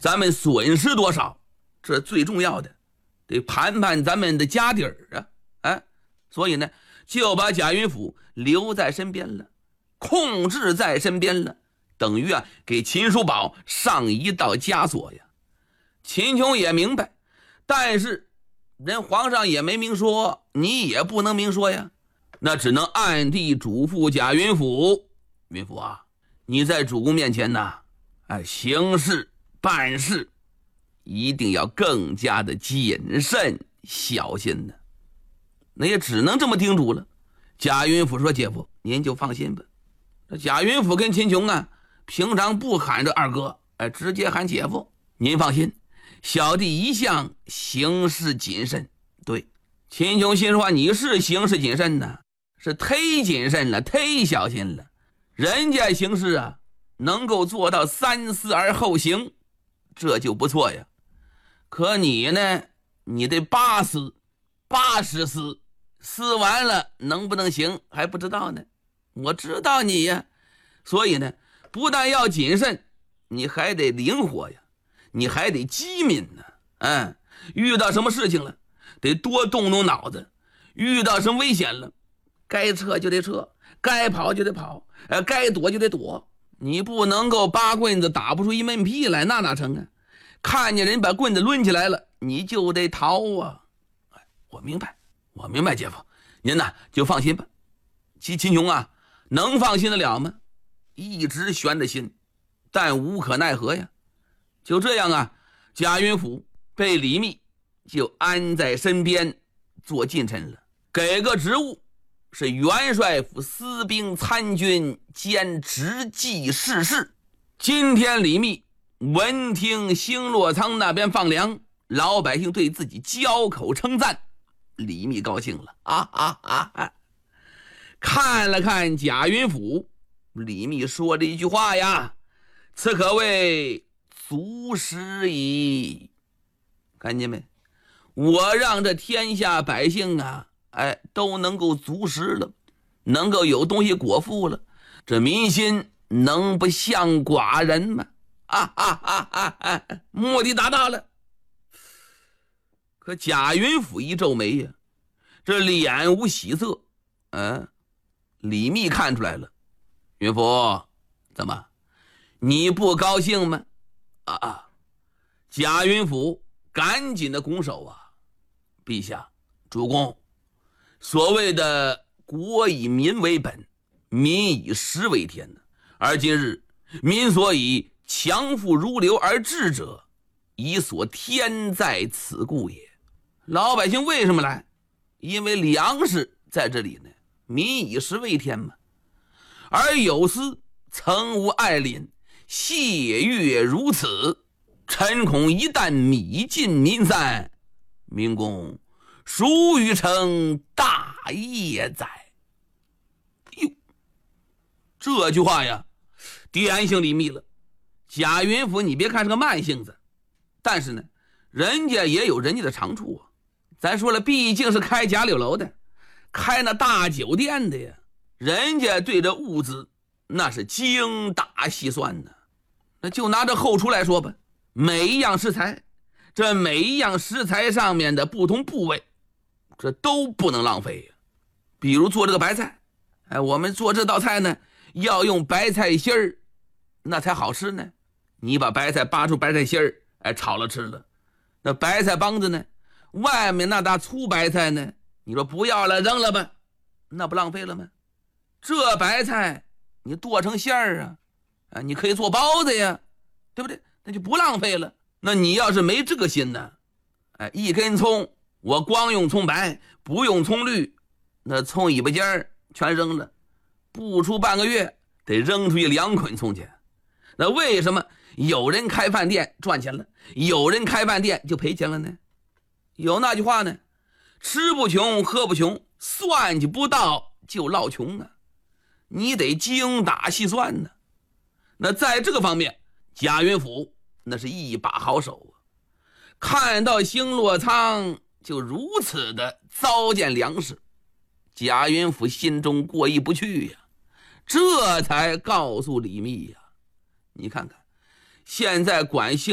咱们损失多少，这最重要的，得盘盘咱们的家底儿啊！所以呢，就把贾云甫留在身边了，控制在身边了，等于给秦叔宝上一道枷锁呀。秦琼也明白，但是人皇上也没明说，你也不能明说呀，那只能暗地嘱咐贾云甫：云甫啊，你在主公面前呢，行事办事一定要更加的谨慎小心的。那也只能这么叮嘱了。贾云甫说：姐夫您就放心吧。这贾云甫跟秦琼平常不喊这二哥，直接喊姐夫。您放心，小弟一向行事谨慎。对，秦琼心说你是行事谨慎呢，是忒谨慎了，忒小心了。人家行事能够做到三思而后行，这就不错呀。可你呢，你得80思，思完了能不能行还不知道呢。我知道你呀，所以呢，不但要谨慎，你还得灵活呀，你还得机敏呢。遇到什么事情了，得多动动脑子。遇到什么危险了，该撤就得撤，该跑就得跑，该躲就得躲。你不能够扒棍子打不出一闷屁来，那哪成啊？看见人把棍子抡起来了，你就得逃啊！我明白，姐夫，您呢就放心吧。秦琼能放心得了吗？一直悬着心，但无可奈何呀。就这样贾云甫被李密就安在身边做近臣了，给个职务是元帅府司兵参军兼直系侍侍。今天李密闻听星洛仓那边放粮，老百姓对自己交口称赞，李密高兴了看了看贾云甫，李密说了一句话呀：此可谓足食矣。看见没？我让这天下百姓都能够足食了，能够有东西果腹了，这民心能不向寡人吗？目的达到了。可贾云甫一皱眉呀，这脸无喜色。李密看出来了，云甫，怎么你不高兴吗？贾云甫赶紧的拱手陛下，主公，所谓的国以民为本，民以食为天呢。而今日民所以强富如流而治者，以所天在此故也。老百姓为什么来？因为粮食在这里呢，民以食为天嘛。而有司曾无爱邻，谢月如此，臣恐一旦米尽民散，民公孰与成大业哉？这句话呀，点醒李密了。贾云甫你别看是个慢性子，但是呢，人家也有人家的长处咱说了，毕竟是开贾柳楼的，开那大酒店的呀，人家对这物资那是精打细算的。那就拿这后厨来说吧，每一样食材，这每一样食材上面的不同部位，这都不能浪费呀。比如做这个白菜，我们做这道菜呢，要用白菜心儿，那才好吃呢。你把白菜扒出白菜心儿，炒了吃了。那白菜帮子呢，外面那大粗白菜呢，你说不要了扔了吧，那不浪费了吗？这白菜你剁成馅儿你可以做包子呀，对不对？那就不浪费了。那你要是没这个心呢，一根葱我光用葱白不用葱绿，那葱尾巴尖儿全扔了，不出半个月得扔出去2捆葱去。那为什么有人开饭店赚钱了，有人开饭店就赔钱了呢？有那句话呢，吃不穷喝不穷，算计不到就落穷你得精打细算呢。那在这个方面，贾云甫那是一把好手看到星洛仓就如此的糟践粮食，贾云甫心中过意不去呀，这才告诉李密呀。你看看，现在管星